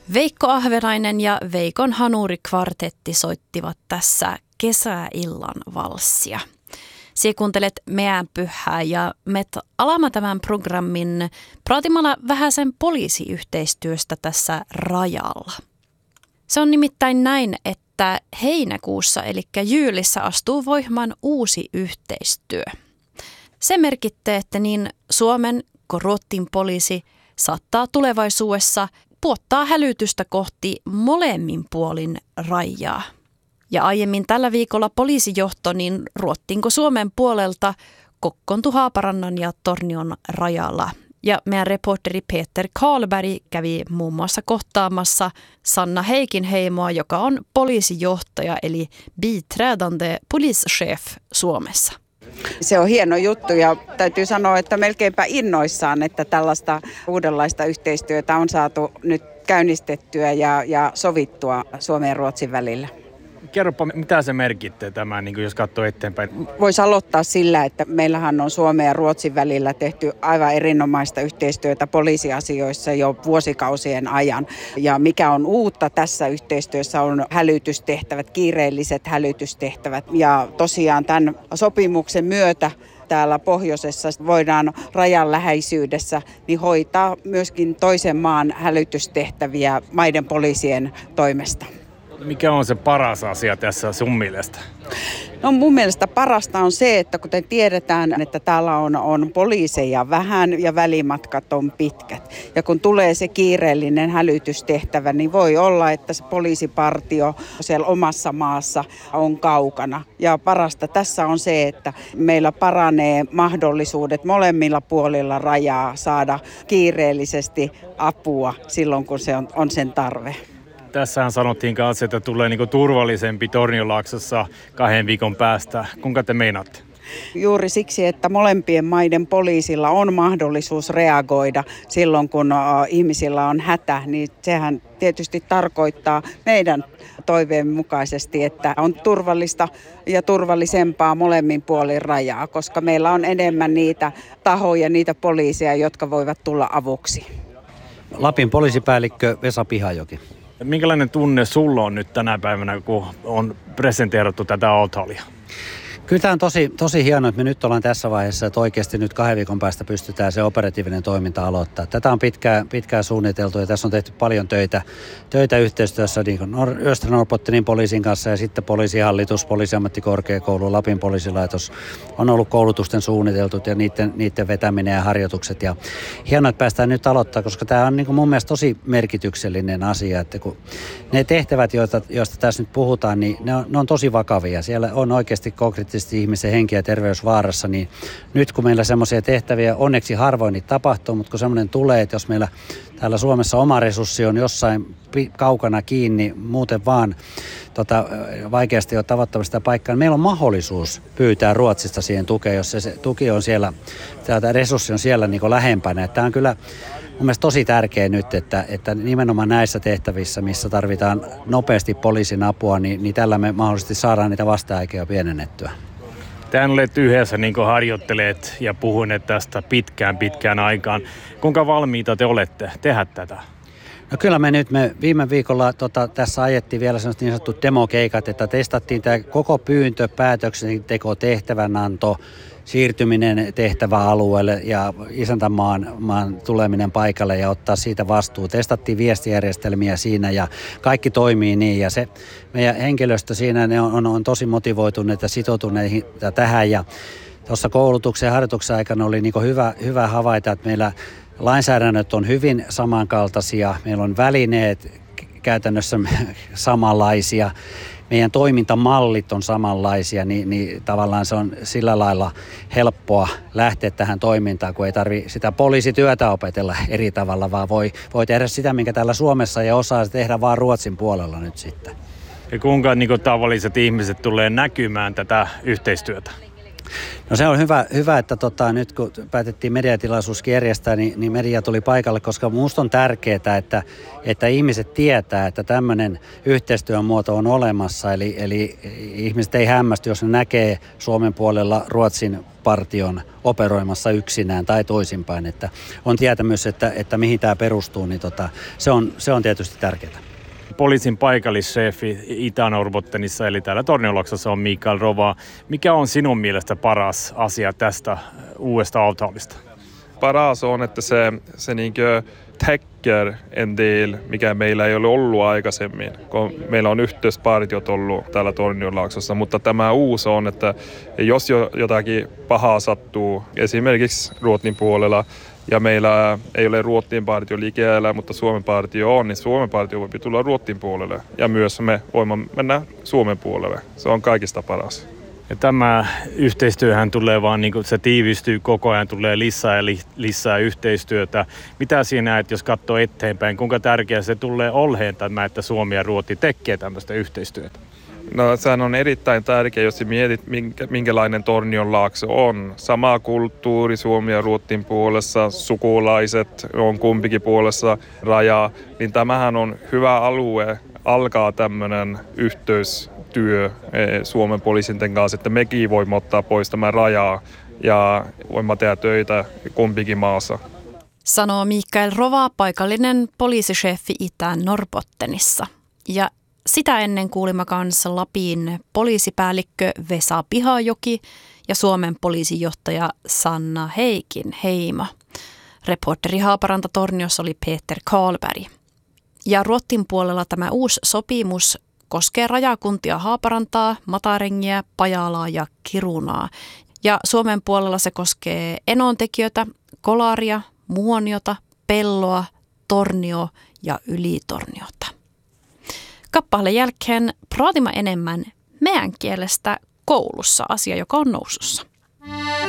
Veikko Ahvenainen ja Veikon Hanuri-kvartetti soittivat tässä kesäillan valssia. Sie kuuntelet meidän pyhää ja me alamme tämän programmin praatimalla vähäsen poliisiyhteistyöstä tässä rajalla. Se on nimittäin näin, että heinäkuussa eli jyylissä astuu voimaan uusi yhteistyö. Se merkittää, että niin Suomen kuin Ruotsin poliisi saattaa tulevaisuudessa puottaa hälytystä kohti molemmin puolin rajaa. Ja aiemmin tällä viikolla poliisijohto niin Ruotsin kuin Suomen puolelta kokkoontui Haaparannan ja Tornion rajalla. Ja meidän reporteri Peter Karlberg kävi muun muassa kohtaamassa Sanna Heikinheimoa, joka on poliisijohtaja eli biträdande polischef Suomessa. Se on hieno juttu ja täytyy sanoa, että melkeinpä innoissaan, että tällaista uudenlaista yhteistyötä on saatu nyt käynnistettyä ja sovittua Suomen ja Ruotsin välillä. Kerropa, mitä se merkittää tämä, niin jos katsoo eteenpäin? Voisi aloittaa sillä, että meillähän on Suomen ja Ruotsin välillä tehty aivan erinomaista yhteistyötä poliisiasioissa jo vuosikausien ajan. Ja mikä on uutta tässä yhteistyössä on hälytystehtävät, kiireelliset hälytystehtävät. Ja tosiaan tämän sopimuksen myötä täällä pohjoisessa voidaan rajan läheisyydessä niin hoitaa myöskin toisen maan hälytystehtäviä maiden poliisien toimesta. Mikä on se paras asia tässä sun mielestä? No mun mielestä parasta on se, että kuten tiedetään, että täällä on poliiseja vähän ja välimatkat on pitkät. Ja kun tulee se kiireellinen hälytystehtävä, niin voi olla, että se poliisipartio siellä omassa maassa on kaukana. Ja parasta tässä on se, että meillä paranee mahdollisuudet molemmilla puolilla rajaa saada kiireellisesti apua silloin, kun se on sen tarve. Tässähän sanottiin kanssa, että tulee niinku turvallisempi Tornionlaaksossa 2 viikon päästä. Kuinka te meinaatte? Juuri siksi, että molempien maiden poliisilla on mahdollisuus reagoida silloin, kun ihmisillä on hätä, niin sehän tietysti tarkoittaa meidän toiveen mukaisesti, että on turvallista ja turvallisempaa molemmin puolin rajaa, koska meillä on enemmän niitä tahoja, niitä poliiseja, jotka voivat tulla avuksi. Lapin poliisipäällikkö Vesa Pihajoki. Minkälainen tunne sulla on nyt tänä päivänä, kun on presenteerattu tätä avtalia? Kyllä tämä on tosi hienoa, että me nyt ollaan tässä vaiheessa, että oikeasti nyt 2 viikon päästä pystytään se operatiivinen toiminta aloittaa. Tätä on pitkään suunniteltu ja tässä on tehty paljon töitä yhteistyössä niin Östra Norrbottenin poliisin kanssa ja sitten poliisihallitus, poliisiammattikorkeakoulu, Lapin poliisilaitos on ollut koulutusten suunniteltu ja niiden vetäminen ja harjoitukset. Ja hienoa, että päästään nyt aloittaa, koska tämä on niin mun mielestä tosi merkityksellinen asia, että kun ne tehtävät, joista tässä nyt puhutaan, niin ne on tosi vakavia. Siellä on oikeasti konkreettisesti ihmisen henki ja terveys vaarassa, niin nyt kun meillä semmoisia tehtäviä, onneksi harvoin niitä tapahtuu, mutta kun semmoinen tulee, että jos meillä täällä Suomessa oma resurssi on jossain kaukana kiinni, muuten vaan vaikeasti on tavattavasti sitä paikkaa, niin meillä on mahdollisuus pyytää Ruotsista siihen tukea, jos se tuki on siellä, tämä resurssi on siellä niin kuin lähempänä. Tämä on kyllä mun mielestä tosi tärkeä nyt, että nimenomaan näissä tehtävissä, missä tarvitaan nopeasti poliisin apua, niin tällä me mahdollisesti saadaan niitä vasta-aikoja pienennettyä. Tehän olette yhdessä niin harjoitteleet ja puhuneet tästä pitkään aikaan. Kuinka valmiita te olette tehdä tätä? No kyllä me viime viikolla tässä ajettiin vielä sellaiset niin sanotut demokeikat, että testattiin tämä koko pyyntö, päätöksenteko, tehtävänanto, siirtyminen tehtäväalueelle ja isäntämaan tuleminen paikalle ja ottaa siitä vastuu. Testattiin viestijärjestelmiä siinä ja kaikki toimii niin ja se meidän henkilöstö siinä ne on tosi motivoituneet ja sitoutuneita tähän ja tuossa koulutuksen ja harjoituksen aikana oli niin hyvä havaita, että meillä lainsäädännöt on hyvin samankaltaisia, meillä on välineet käytännössä samanlaisia, meidän toimintamallit on samanlaisia, niin tavallaan se on sillä lailla helppoa lähteä tähän toimintaan, kun ei tarvitse sitä poliisityötä opetella eri tavalla, vaan voi tehdä sitä, minkä täällä Suomessa ja osaa tehdä vaan Ruotsin puolella nyt sitten. Ja kuinka tavalliset ihmiset tulee näkymään tätä yhteistyötä? No se on hyvä että nyt kun päätettiin mediatilaisuuskin järjestää, niin media tuli paikalle, koska minusta on tärkeää, että ihmiset tietää, että tämmöinen yhteistyön muoto on olemassa. Eli ihmiset ei hämmästy, jos ne näkee Suomen puolella Ruotsin partion operoimassa yksinään tai toisinpäin. Että on tietämys, että mihin tämä perustuu, niin se on tietysti tärkeää. Poliisin paikallisseefi Itä-Norrbottenissa, eli täällä Tornionlaaksossa on Mikael Rova. Mikä on sinun mielestä paras asia tästä uudesta avtalista? Paras on, että se niinkö täcker en del, mikä meillä ei ole ollut aikaisemmin, kun meillä on yhteispartiot ollut täällä Tornionlaaksossa, mutta tämä uusi on, että jos jotakin pahaa sattuu, esimerkiksi Ruotsin puolella, ja meillä ei ole Ruotsin partio liikkeellä, mutta Suomen partio on, niin Suomen partio voi tulla Ruotsin puolelle. Ja myös me voimme mennä Suomen puolelle. Se on kaikista paras. Ja tämä yhteistyöhän tulee vaan, niin kuin se tiivistyy koko ajan, tulee lisää yhteistyötä. Mitä siinä näet, jos katsoo eteenpäin, kuinka tärkeää se tulee olleen tämä, että Suomi ja Ruotsi tekee tämmöistä yhteistyötä? No sehän on erittäin tärkeä, jos mietit, minkälainen Tornionlaakso on. Sama kulttuuri Suomi ja Ruotsin puolessa, sukulaiset on kumpikin puolessa rajaa, niin tämähän on hyvä alue alkaa tämmöinen yhteistyö Suomen poliisinten kanssa, että mekin voimme ottaa pois tämän rajaa ja voimme tehdä töitä kumpikin maassa. Sanoo Mikael Rova, paikallinen poliisichefi Itä-Norrbottenissa. Ja sitä ennen kuulimme kanssa Lapin poliisipäällikkö Vesa Pihajoki ja Suomen poliisijohtaja Sanna Heikin Heimo. Reporteri Haaparanta Torniossa oli Peter Karlberg. Ja Ruotsin puolella tämä uusi sopimus koskee rajakuntia Haaparantaa, Matarengiä, Pajalaa ja Kirunaa. Ja Suomen puolella se koskee enontekijöitä, Kolaria, Muoniota, Pelloa, Tornio ja Ylitorniota. Kappaleen jälkeen praatimme enemmän meidän kielestä koulussa, asia joka on nousussa.